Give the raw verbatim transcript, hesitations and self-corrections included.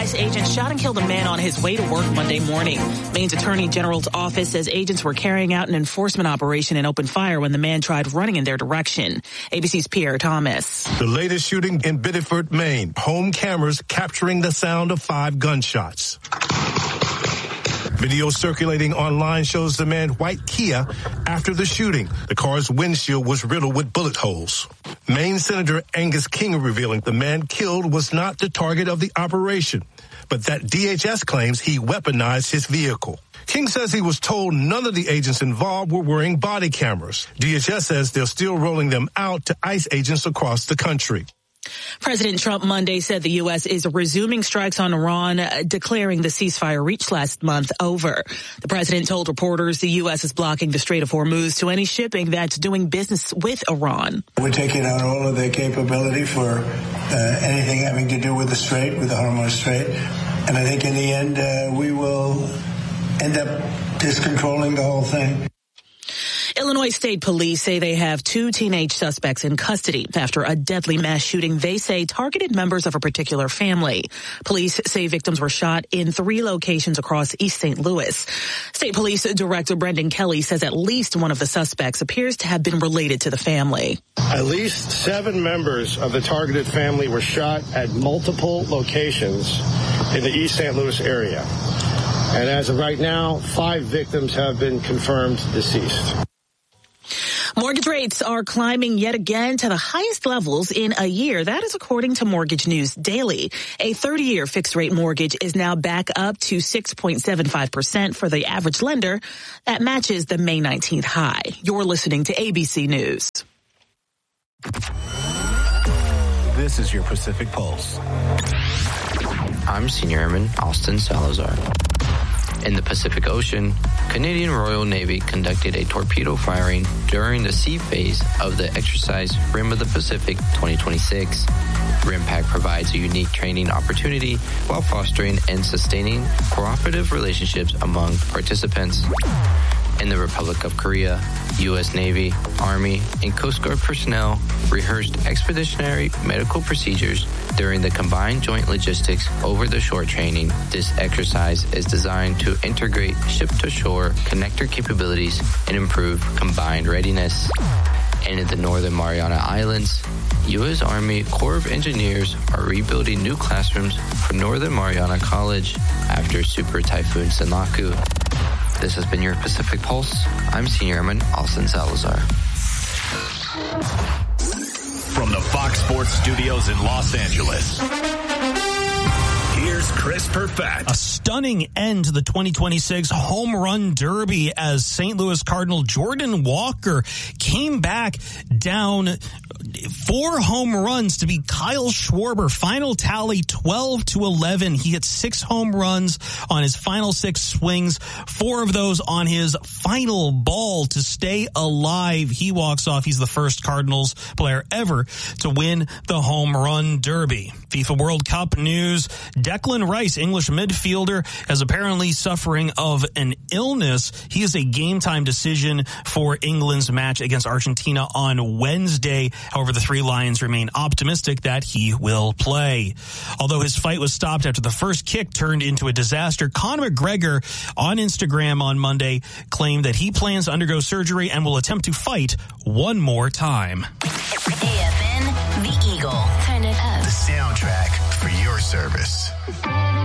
ICE agents shot and killed a man on his way to work Monday morning. Maine's Attorney General's office says agents were carrying out an enforcement operation and opened fire when the man tried running in their direction. A B C's Pierre Thomas. The latest shooting in Biddeford, Maine. Home cameras capturing the sound of five gunshots. Video circulating online shows the man white Kia after the shooting. The car's windshield was riddled with bullet holes. Maine Senator Angus King revealing the man killed was not the target of the operation, but that D H S claims he weaponized his vehicle. King says he was told none of the agents involved were wearing body cameras. D H S says they're still rolling them out to ICE agents across the country. President Trump Monday said the U S is resuming strikes on Iran, uh, declaring the ceasefire reached last month over. The president told reporters the U S is blocking the Strait of Hormuz to any shipping that's doing business with Iran. We're taking out all of their capability for uh, anything having to do with the Strait, with the Hormuz Strait. And I think in the end, uh, we will end up discontrolling the whole thing. Illinois State Police say they have two teenage suspects in custody after a deadly mass shooting they say targeted members of a particular family. Police say victims were shot in three locations across East Saint Louis. State Police Director Brendan Kelly says at least one of the suspects appears to have been related to the family. At least seven members of the targeted family were shot at multiple locations in the East Saint Louis area. And as of right now, five victims have been confirmed deceased. Mortgage rates are climbing yet again to the highest levels in a year. That is according to Mortgage News Daily. A thirty-year fixed-rate mortgage is now back up to six point seven five percent for the average lender. That matches the May nineteenth high. You're listening to A B C News. This is your Pacific Pulse. I'm Senior Airman Austin Salazar. In the Pacific Ocean, Canadian Royal Navy conducted a torpedo firing during the sea phase of the exercise Rim of the Pacific twenty twenty-six. RIMPAC provides a unique training opportunity while fostering and sustaining cooperative relationships among participants. In the Republic of Korea, U S Navy, Army, and Coast Guard personnel rehearsed expeditionary medical procedures during the Combined Joint Logistics Over-the-Shore training. This exercise is designed to integrate ship-to-shore connector capabilities and improve combined readiness. And in the Northern Mariana Islands, U S Army Corps of Engineers are rebuilding new classrooms for Northern Mariana College after Super Typhoon Sinlaku. This has been your Pacific Pulse. I'm Senior Airman Austin Salazar. From the Fox Sports Studios in Los Angeles, here's Chris Perfett. A stunning end to the twenty twenty-six Home Run Derby as Saint Louis Cardinal Jordan Walker came back down four home runs to beat Kyle Schwarber. Final tally twelve to eleven. He hit six home runs on his final six swings, four of those on his final ball to stay alive. He walks off. He's the first Cardinals player ever to win the Home Run Derby. FIFA World Cup news. Declan Rice, English midfielder, is apparently suffering of an illness. He is a game-time decision for England's match against Argentina on Wednesday. However, the Three Lions remain optimistic that he will play. Although his fight was stopped after the first kick turned into a disaster, Conor McGregor on Instagram on Monday claimed that he plans to undergo surgery and will attempt to fight one more time. A F N, The Eagle. Turn it up. The soundtrack for your service.